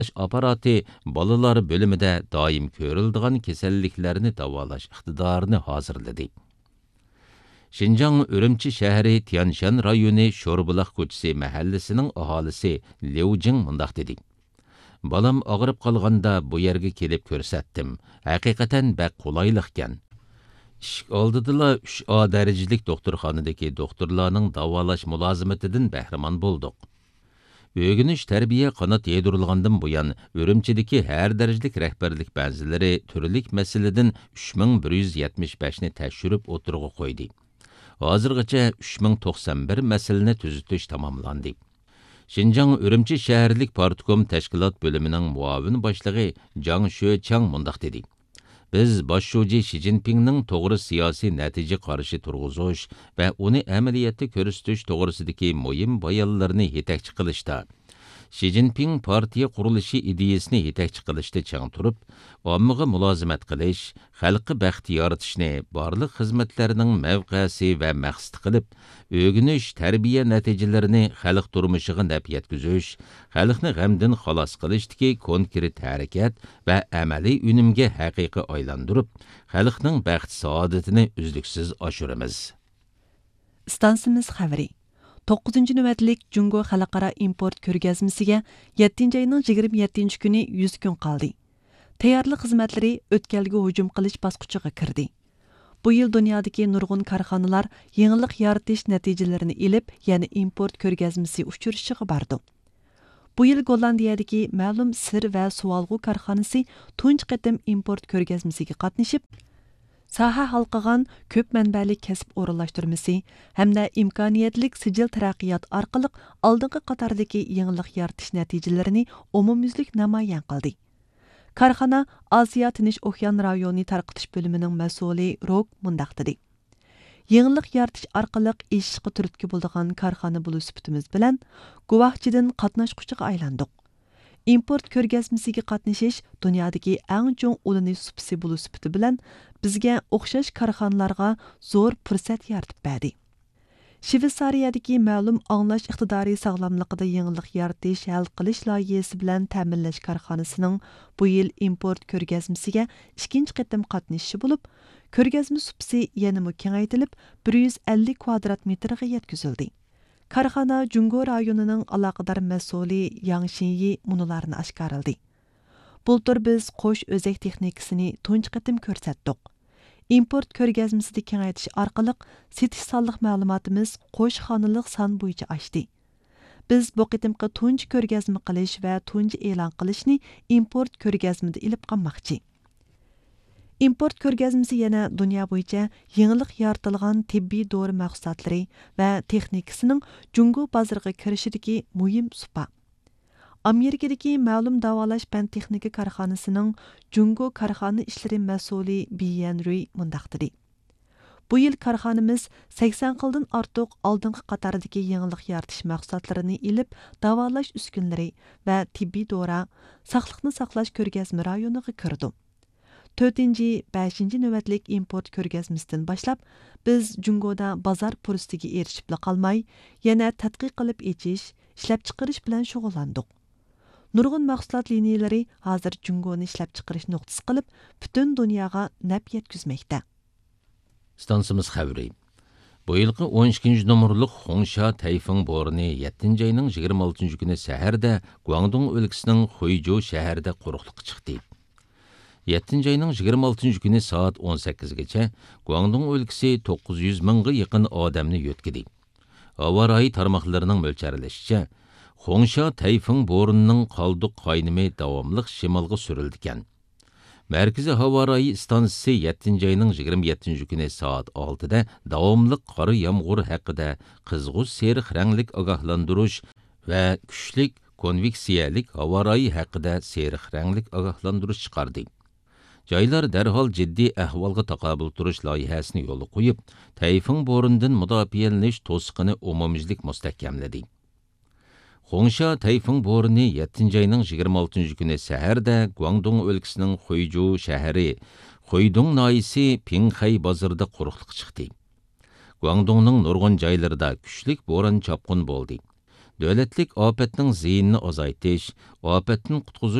apparati bolalar bölümüde daim körüldüğün keselliklerini davalaş iktidarını hazırladı. Şinjan Ürümçi şehri Tianshan rayonu Şorbulaq koçisi mahallesinin ahalisi Liu Jing mundaq dedi. Balam ağırıp qalğanda bu yerge kelip körsettim. Haqiqatan bak qolaylıq İşik aldıdıla 3A derecelik doktorxanadaki doktorlarının davalaş mülazimetinden behriman bulduk. Ögünüş terbiye qanat yedirulğandan buyan Ürümçideki her derecelik rehberlik benzileri türlük meseleden 3175'ni təşürüp oturğu koydu. Hazırgacha 3091 meseleni tüzütüş tamamlandı. Şinjan Ürümçi şəhərlik partikom təşkilat bölümünün muavin başlığı Zhang Xuechang mundaq dedi. Biz başşuci Xi Jinping'nin toğru siyasi netice qarşı turğuzuş ve onu əməliyyatda körüstüş toğrusudaki muhim bayallarını yetekçi qilishda, Xi Jinping partiya qurilishi ideyasini yetekçi qilishda chang turib, ommaga mulozimat qilish, xalqqa baxt yaratishni barliq xizmatlarning mavqesi va maqsad qilib, o'g'inish, tarbiya natijalarini xalq turmushiga naf yetkazish, xalqni g'amdan xalos qilishdagi konkret harakat va amaliy unumga haqiqiy aylantirib, xalqning baxt saodatini uzluksiz oshiramiz. Stansimiz xabari 9. növbətlik Cungo Xalqara import ko'rgazmasiga 7 ayning 27 kuni 100 kun qoldi. Tayyorlik xizmatlari o'tkalga hujum qilish bosqichiga kirdi. Bu yil dunyodagi nurg'un korxonalar yangilik yaratish natijalarini ilib, yana import ko'rgazmasi uchirishiga bordi. Bu yil Gollandiyadagi ma'lum sir va suvolg'u korxonasi tunji qatim import ko'rgazmasiga qatnashib, soha halqıgan köp mənbəli kəsb orunlaşdırması hamda imkoniyatlik sijil taraqqiyot orqali oldingi qatardagi yangilik yaratish natijalarini umumyuzlik namoyon qildi. Korxona Osiyo Tinch okean rayoni tarqitish bo'limining mas'uli Rok mundaq dedi. Yangilik yaratish orqali ishga turtki bo'lgan korxona bo'lish sifatimiz bilan guvohchidan qatnashquchiga aylandik. Import ko'rgazmasiga qatnashish dunyodagi eng chong ulanish supsi bo'lish sifati bilan bizga o'xshash korxonalarga zo'r fursat yaratib berdi. Shveysariyadagi ma'lum anglash iqtidori sog'lomligida yangilik yaratish hal qilish loyihasi bilan ta'minlash korxonasining bu yil import ko'rgazmasiga ikkinchi qatim qatnashishi bo'lib, ko'rgazma supsi yana kengaytirilib 150 kvadrat metrga yetkazildi. Korxona Jungo rayonining aloqador mas'uli Yang Xinyi munularni oshkoraldi. Bultur biz qo'sh o'zak texnikasini tunji qatim ko'rsatdik. Import ko'rgazmasini kengaytirish orqali setish sonliq ma'lumotimiz qo'sh xonalik son bo'yicha oshdi. Biz bu qatimqi tunji ko'rgazma qilish va tunji e'lon qilishni import ko'rgazmada ilib qolmoqchi. Import ko'rgazmasi yana dunyo bo'yicha yangilik yaratilgan tibbiy dori mahsulotlari va texnikasining Jungo bozoriga kirishidagi muhim supa. Amerikadagi ma'lum davolash fan texnika korxonasining Jungo korxona ishlari mas'uli Biyan Rui mundaq dedi. Bu yil korxonamiz 80 qildan ortiq oldingi qatordagi yangilik yaratish mahsulotlarini ilib davolash uskunlari va tibbiy dora, sog'liqni saqlash ko'rgazma rayoniga kirdi. 4-5 növbətlik import ko'rgazmasidan boshlab biz Jungoda bozor fursatiga erishib qolmay, yana tadqiq qilib echish, ishlab chiqarish bilan shug'ullandik. Nurg'un mahsulot liniyalari hozir Jungoni ishlab chiqarish nuqtasi qilib, butun dunyoga naf yetkazmoqda. Stansimiz xabari. Bu yilgi 12 nomerlik Xongsha tayfun bo'roni 7 ayning 26 kuni saharda Guangdong o'lkasining Xuizhou shahrida quruqliqqa chiqdi. 7 ayning 26 kuni soat 18gacha Guangdong o'lkasi 900 mingga yaqin odamni yo'tkidi. Havo rayi tarmoqlarining mo'ljallashicha, Xongsha tayfun bo'ronining qoldiq qaynimi davomli shimolga surildi ekan. Merkezi havo rayi stansiyasi 7 ayning 27 kuni soat 6da davomli qor yomg'ir haqida qizg'ush seriq ranglik ogohlantirish va kuchlik konveksiyalik havo rayi haqida seriq ranglik ogohlantirish chiqardi. Joylar darhol jiddiy ahvolga taqobil turish loyihasini yo'lga qo'yib, tayfun bo'ronidan mudofialanish to'siqini umumyuzlik mustahkamladi. Xongsha tayfun bo'roni 7 ayning 26 kuni saharda Guangdong o'lkasining Xuizhou shahri, Xuidong noyisi Pingxay bozorida quruqliqqa chiqdi. Guangdongning nurg'un joylarida kuchlik bo'ron chopqin bo'ldi. Dövlətlik afətning ziyinini azaytish, afətdən qutquzuş